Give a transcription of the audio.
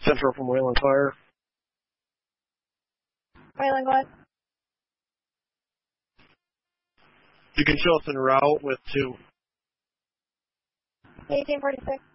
Central from Wayland Fire. Wayland, go ahead. You can show us en route with 2. 1846.